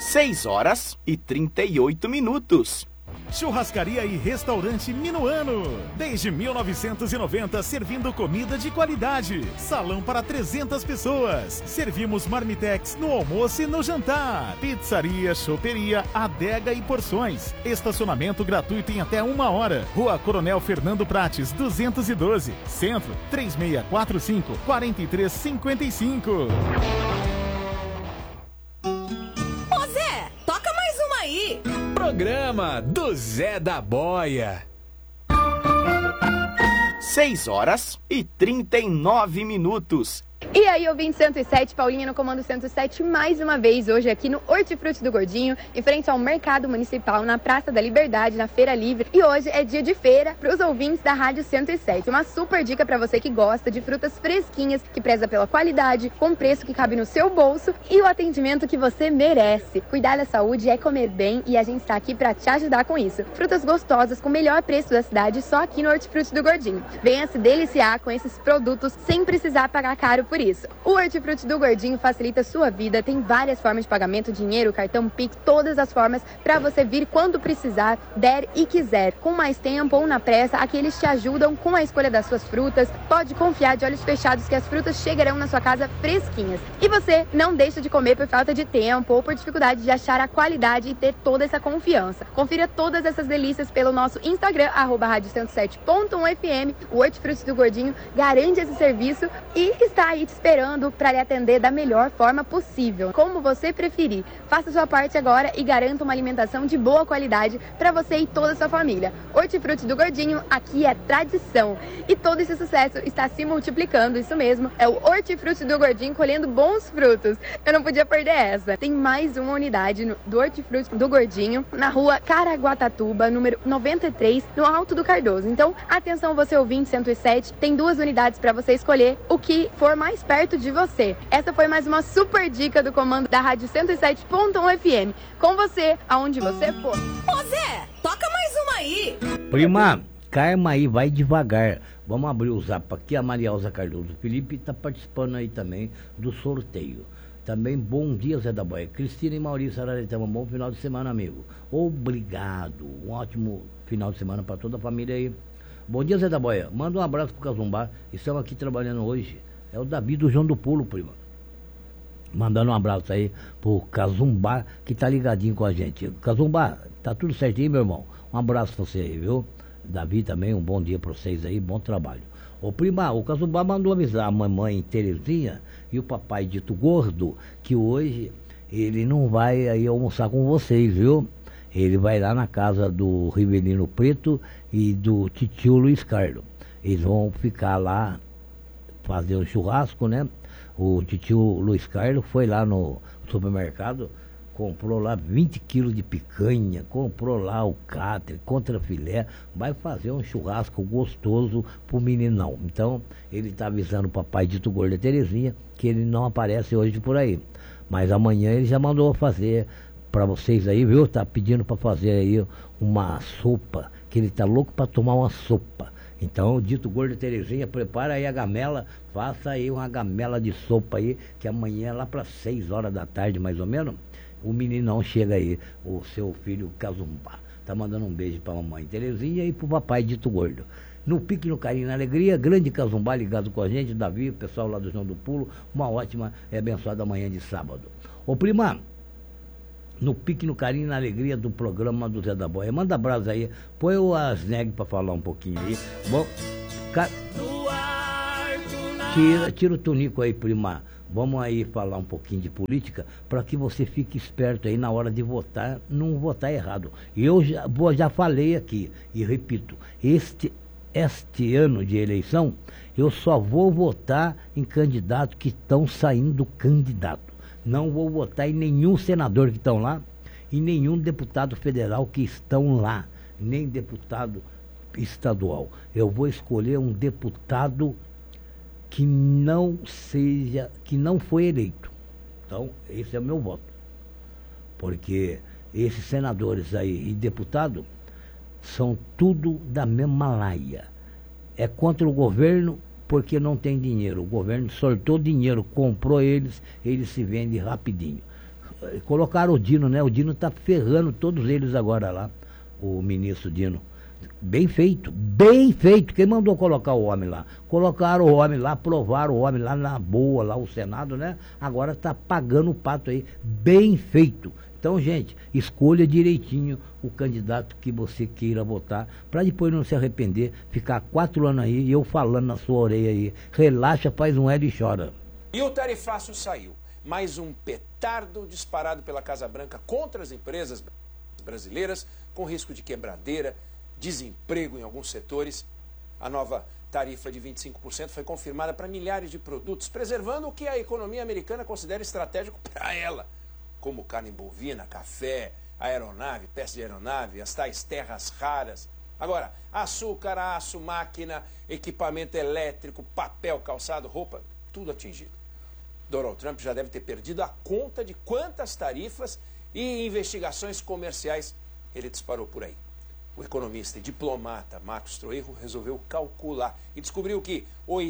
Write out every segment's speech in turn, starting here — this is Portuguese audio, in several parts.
6h38. Churrascaria e restaurante Minuano. Desde 1990, servindo comida de qualidade. Salão para 300 pessoas. Servimos marmitex no almoço e no jantar. Pizzaria, choperia, adega e porções. Estacionamento gratuito em até 1 hora. Rua Coronel Fernando Prates, 212. Centro, 3645-4355. Ô Zé, toca mais uma aí. Programa do Zé da Boia. 6h39. E aí, ouvinte 107, Paulinha no comando 107 mais uma vez, hoje aqui no Hortifruti do Gordinho, em frente ao Mercado Municipal, na Praça da Liberdade, na Feira Livre. E hoje é dia de feira para os ouvintes da Rádio 107. Uma super dica para você que gosta de frutas fresquinhas, que preza pela qualidade, com preço que cabe no seu bolso e o atendimento que você merece. Cuidar da saúde é comer bem e a gente está aqui para te ajudar com isso. Frutas gostosas com o melhor preço da cidade só aqui no Hortifruti do Gordinho. Venha se deliciar com esses produtos sem precisar pagar caro por isso. O Hortifruti do Gordinho facilita a sua vida, tem várias formas de pagamento, dinheiro, cartão, Pix, todas as formas para você vir quando precisar, der e quiser. Com mais tempo ou na pressa, aqui eles te ajudam com a escolha das suas frutas. Pode confiar de olhos fechados que as frutas chegarão na sua casa fresquinhas. E você não deixa de comer por falta de tempo ou por dificuldade de achar a qualidade e ter toda essa confiança. Confira todas essas delícias pelo nosso Instagram, @radio107.1fm. O Hortifruti do Gordinho garante esse serviço e está aí te esperando para lhe atender da melhor forma possível, como você preferir. Faça sua parte agora e garanta uma alimentação de boa qualidade para você e toda a sua família. Hortifruti do Gordinho, aqui é tradição. E todo esse sucesso está se multiplicando, isso mesmo. É o Hortifruti do Gordinho colhendo bons frutos. Eu não podia perder essa. Tem mais uma unidade do Hortifruti do Gordinho na rua Caraguatatuba, número 93, no Alto do Cardoso. Então, atenção você ouvinte 107, tem 2 unidades para você escolher o que for mais perto de você. Essa foi mais uma super dica do comando da Rádio 107.1 FM. Com você, aonde você for. Ô Zé, toca mais uma aí. Prima, calma aí, vai devagar. Vamos abrir o zap aqui, a Maria Elza Cardoso. O Felipe está participando aí também do sorteio. Também bom dia, Zé da Boia. Cristina e Maurício Araretama, bom final de semana, amigo. Obrigado. Um ótimo final de semana para toda a família aí. Bom dia, Zé da Boia. Manda um abraço pro Cazumbá. Estamos aqui trabalhando hoje. É o Davi do João do Pulo, prima. Mandando um abraço aí pro Cazumbá, que tá ligadinho com a gente. Cazumbá, tá tudo certinho, meu irmão? Um abraço pra você aí, viu? Davi também, um bom dia pra vocês aí, bom trabalho. Ô prima, o Cazumbá mandou avisar a mamãe Terezinha e o papai dito gordo, que hoje ele não vai aí almoçar com vocês, viu? Ele vai lá na casa do Rivelino Preto e do titio Luiz Carlos. Eles vão ficar lá, fazer um churrasco, né? O titio Luiz Carlos foi lá no supermercado, comprou lá 20 quilos de picanha, comprou lá o catre, contrafilé, vai fazer um churrasco gostoso pro meninão. Então, ele tá avisando o papai dito gordo da Terezinha que ele não aparece hoje por aí. Mas amanhã ele já mandou fazer para vocês aí, viu? Tá pedindo para fazer aí uma sopa, que ele tá louco para tomar uma sopa. Então, o dito gordo Terezinha, prepara aí a gamela, faça aí uma gamela de sopa aí, que amanhã, lá para 6 horas da tarde, mais ou menos, o meninão chega aí, o seu filho Cazumbá. Tá mandando um beijo pra mamãe Terezinha e pro papai dito gordo. No pique, no carinho, na alegria, grande Cazumbá ligado com a gente, Davi, o pessoal lá do João do Pulo, uma ótima e abençoada manhã de sábado. Ô prima, no pique, no carinho, na alegria do programa do Zé da Boia. Manda brasa aí, põe o Asneg pra falar um pouquinho aí. Bom, tira o tunico aí, prima. Vamos aí falar um pouquinho de política para que você fique esperto aí na hora de votar, não votar errado. Eu já falei aqui e repito, este ano de eleição, eu só vou votar em candidatos que estão saindo candidato. Não vou votar em nenhum senador que estão lá e nenhum deputado federal que estão lá, nem deputado estadual. Eu vou escolher um deputado que não foi eleito. Então, esse é o meu voto. Porque esses senadores aí e deputados são tudo da mesma laia. É contra o governo porque não tem dinheiro. O governo soltou dinheiro, comprou eles se vendem rapidinho. colocaram o Dino, né? O Dino tá ferrando todos eles agora lá, o ministro Dino. Bem feito, bem feito. Quem mandou colocar o homem lá? Colocaram o homem lá, aprovaram o homem lá na boa, lá o Senado, né? Agora tá pagando o pato aí. Bem feito. Então, gente, escolha direitinho o candidato que você queira votar, para depois não se arrepender, ficar 4 anos aí e eu falando na sua orelha aí. Relaxa, faz um L e chora. E o tarifaço saiu. Mais um petardo disparado pela Casa Branca contra as empresas brasileiras, com risco de quebradeira, desemprego em alguns setores. A nova tarifa de 25% foi confirmada para milhares de produtos, preservando o que a economia americana considera estratégico para ela, como carne bovina, café, aeronave, peça de aeronave, as tais terras raras. Agora, açúcar, aço, máquina, equipamento elétrico, papel, calçado, roupa, tudo atingido. Donald Trump já deve ter perdido a conta de quantas tarifas e investigações comerciais ele disparou por aí. O economista e diplomata Marcos Troerro resolveu calcular e descobriu que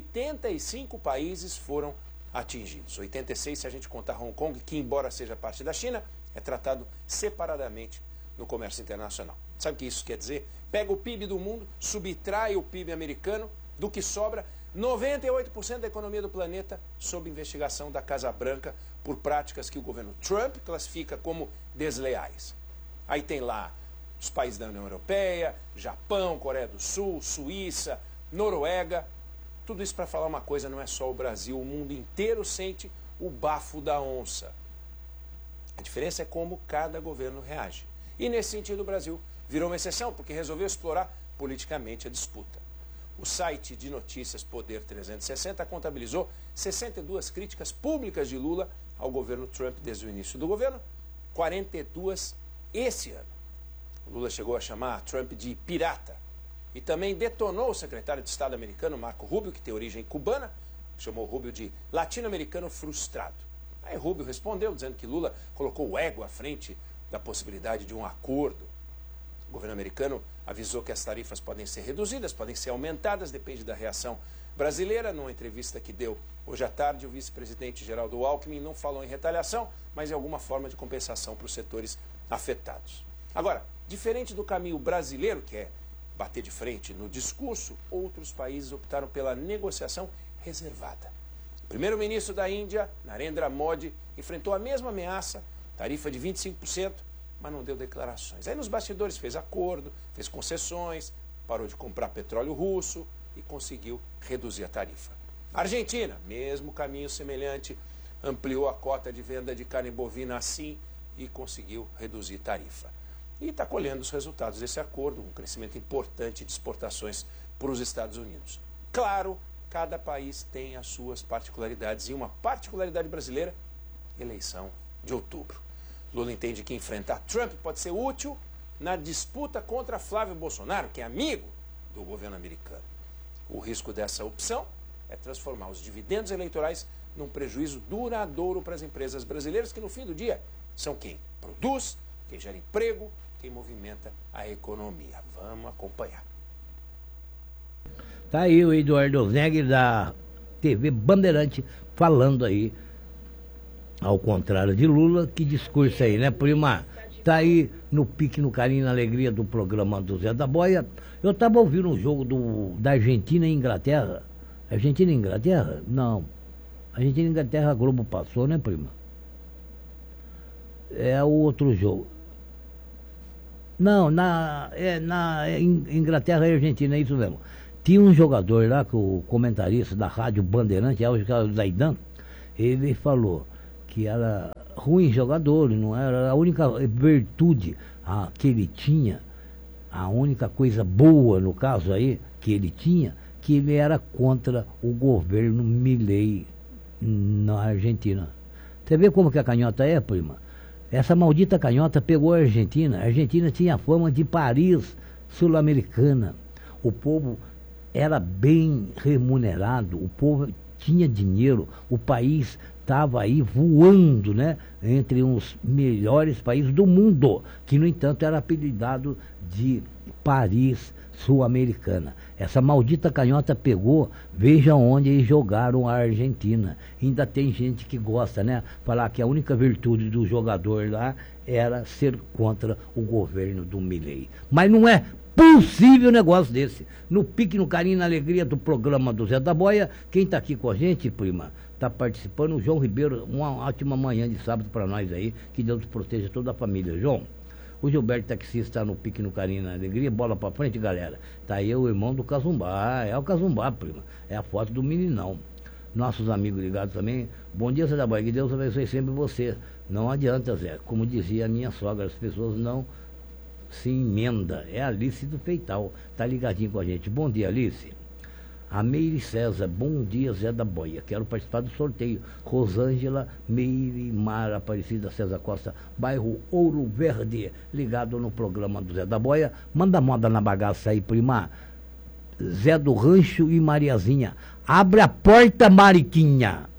85 países foram atingidos. 86 se a gente contar Hong Kong, que embora seja parte da China, é tratado separadamente no comércio internacional. Sabe o que isso quer dizer? Pega o PIB do mundo, subtrai o PIB americano, do que sobra, 98% da economia do planeta sob investigação da Casa Branca por práticas que o governo Trump classifica como desleais. Aí tem lá os países da União Europeia, Japão, Coreia do Sul, Suíça, Noruega. Tudo isso para falar uma coisa, não é só o Brasil, o mundo inteiro sente o bafo da onça. A diferença é como cada governo reage. E nesse sentido o Brasil virou uma exceção, porque resolveu explorar politicamente a disputa. O site de notícias Poder 360 contabilizou 62 críticas públicas de Lula ao governo Trump desde o início do governo, 42 esse ano. O Lula chegou a chamar Trump de pirata e também detonou o secretário de Estado americano Marco Rubio, que tem origem cubana, chamou Rubio de latino-americano frustrado. Aí Rubio respondeu dizendo que Lula colocou o ego à frente da possibilidade de um acordo. O governo americano avisou que as tarifas podem ser reduzidas, podem ser aumentadas, depende da reação brasileira. Numa entrevista que deu hoje à tarde, o vice-presidente Geraldo Alckmin não falou em retaliação, mas em alguma forma de compensação para os setores afetados. Agora, diferente do caminho brasileiro, que é bater de frente no discurso, outros países optaram pela negociação reservada. O primeiro-ministro da Índia, Narendra Modi, enfrentou a mesma ameaça, tarifa de 25%, mas não deu declarações. Aí nos bastidores fez acordo, fez concessões, parou de comprar petróleo russo e conseguiu reduzir a tarifa. A Argentina, mesmo caminho semelhante, ampliou a cota de venda de carne bovina assim e conseguiu reduzir tarifa. E está colhendo os resultados desse acordo, um crescimento importante de exportações para os Estados Unidos. Claro, cada país tem as suas particularidades e uma particularidade brasileira, eleição de outubro. Lula entende que enfrentar Trump pode ser útil na disputa contra Flávio Bolsonaro, que é amigo do governo americano. O risco dessa opção é transformar os dividendos eleitorais num prejuízo duradouro para as empresas brasileiras, que no fim do dia são quem produz, quem gera emprego, quem movimenta a economia. Vamos acompanhar. Tá aí o Eduardo Zeg da TV Bandeirante falando aí, ao contrário de Lula. Que discurso aí, né, prima? Tá aí no pique, no carinho, na alegria do programa do Zé da Boia. Eu tava ouvindo um jogo da Argentina e Inglaterra. Argentina e Inglaterra? Não. Argentina e Inglaterra, a Globo passou, né, prima? É o outro jogo. Não, na Inglaterra e Argentina, é isso mesmo. Tinha um jogador lá, que o comentarista da Rádio Bandeirante, é o Zaidan, ele falou que era ruim jogador, não era a única virtude que ele tinha, a única coisa boa, no caso aí, que ele tinha, que ele era contra o governo Milei na Argentina. Você vê como que a canhota é, prima? Essa maldita canhota pegou a Argentina. A Argentina tinha fama de Paris sul-americana. O povo era bem remunerado, o povo tinha dinheiro, o país estava aí voando, né, entre os melhores países do mundo, que no entanto era apelidado de Paris Sul-Americana. Essa maldita canhota pegou, veja onde eles jogaram a Argentina. Ainda tem gente que gosta, né? Falar que a única virtude do jogador lá era ser contra o governo do Milei. Mas não é possível um negócio desse. No pique, no carinho, na alegria do programa do Zé da Boia, quem está aqui com a gente, prima, está participando, o João Ribeiro. Uma ótima manhã de sábado para nós aí, que Deus proteja toda a família. João, o Gilberto Taxista está no pique, no carinho, na alegria, bola para frente, galera. Tá aí o irmão do Cazumbá, é o Cazumbá, prima, é a foto do meninão. Nossos amigos ligados também, bom dia, Zé da Boia, que Deus abençoe sempre você. Não adianta, Zé, como dizia a minha sogra, as pessoas não se emenda. É a Alice do Feital, tá ligadinho com a gente. Bom dia, Alice. A Meire César, bom dia, Zé da Boia, quero participar do sorteio. Rosângela Meire Mara Aparecida César Costa, bairro Ouro Verde, ligado no programa do Zé da Boia. Manda moda na bagaça aí, prima. Zé do Rancho e Mariazinha, abre a porta, Mariquinha.